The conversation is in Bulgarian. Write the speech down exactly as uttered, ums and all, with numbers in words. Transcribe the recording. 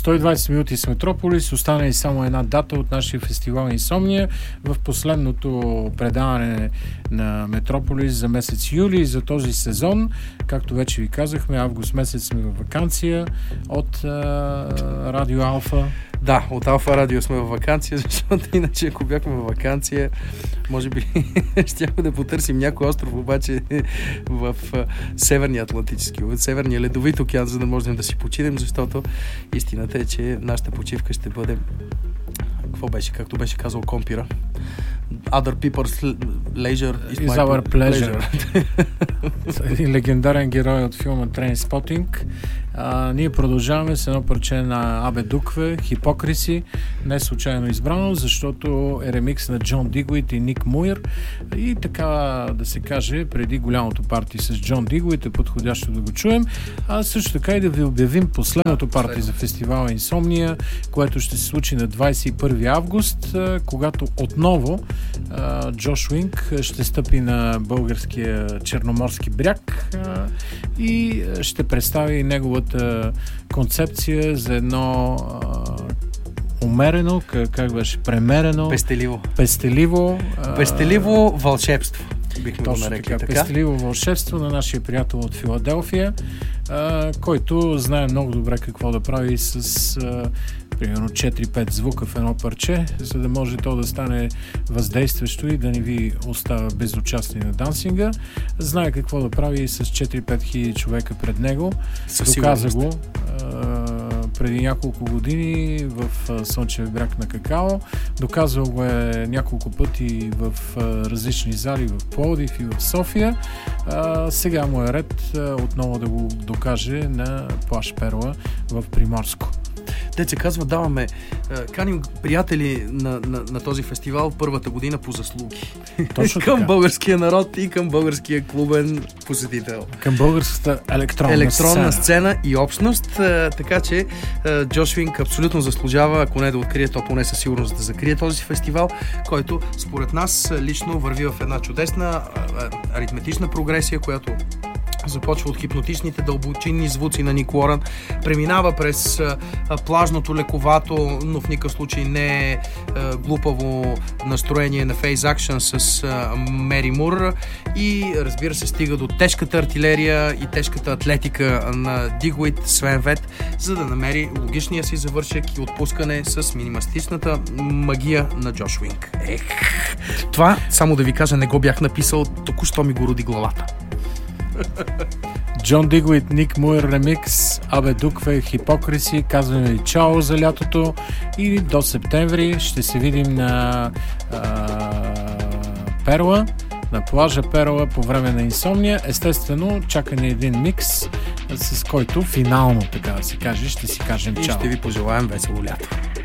сто и двайсет минути с Метрополис. Остана и само една дата от нашия фестивал Инсомния. В последното предаване на Метрополис за месец юли за този сезон. Както вече ви казахме, август месец сме във ваканция от а, Радио Алфа. Да, от Алфа Радио сме във ваканция, защото иначе ако бяхме във ваканция, може би щяхме да потърсим някой остров, обаче в Северния Атлантически, в Северния Ледовит океан, за да можем да си починем, защото истината е, че нашата почивка ще бъде, какво беше, както беше казал Компира, Other people's leisure is, is our pleasure. pleasure. Един легендарен герой от филма Trainspotting. А, ние продължаваме с едно парче на Абе Дукве, Hypocrisy, не случайно избрано, защото е ремикс на Джон Дигуит и Ник Муир. И така да се каже, преди голямото парти с Джон Дигуит е подходящо да го чуем. А също така и да ви обявим последното парти за фестивала Инсомния, което ще се случи на двайсет и първи август, когато отново Джош Уинк ще стъпи на българския черноморски бряг и ще представи неговата концепция за едно умерено, как, как беше, премерено, пестеливо, пестеливо, пестеливо вълшебство. Бихме точно го нарекли така, така. Пестеливо вълшебство на нашия приятел от Филаделфия, а, който знае много добре какво да прави с а, примерно четири-пет звука в едно парче, за да може то да стане въздействащо и да не ви остава безучастни на дансинга. Знае какво да прави и с четири-пет хиляди човека пред него. Със Доказа го а, преди няколко години в Слънчев бряг на Какао. Доказал го е няколко пъти в а, различни зали в Пловдив и в София. А, сега му е ред а, отново да го докаже на плаж Перла в Приморско. Те се казва, даваме, каним приятели на, на, на този фестивал първата година по заслуги. Точно към така. Българския народ и към българския клубен посетител. Към българската електронна, електронна сцена. сцена и общност. Така че Джош Уинк абсолютно заслужава, ако не да открие, то поне със сигурност да закрие този фестивал, който според нас лично върви в една чудесна аритметична прогресия, която започва от хипнотичните дълбочинни звуци на Ник Уорън, преминава през а, плажното, лековато, но в никакъв случай не а, глупаво настроение на Face Action с а, Мери Мур и разбира се стига до тежката артилерия и тежката атлетика на Дигуит, Свен Вет, за да намери логичния си завършек и отпускане с минималистичната магия на Джош Уинк. Ех, това, само да ви кажа, не го бях написал, току-що ми го роди главата. Джон Дигуит, Ник Муир ремикс, Абе Дукве, Hypocrisy. Казваме ви чао за лятото и до септември ще се видим на а, Перла, на плажа Перла по време на Инсомния. Естествено, чака ни един микс, с който финално, така да се каже, ще си кажем чао. И ще ви пожелаем весело лято.